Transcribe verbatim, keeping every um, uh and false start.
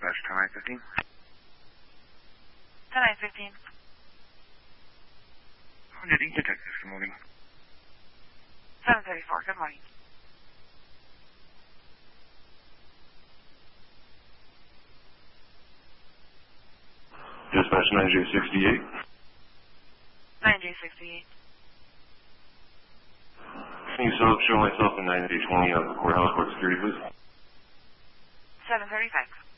dispatch ten nine fifteen. ten nine fifteen. Oh, yeah, you detectives, good morning. seven thirty-four, good morning. Dispatch nine J sixty-eight. nine J sixty-eight. Can you show, show myself in nine J twenty out of the courthouse court security, please? seven thirty-five.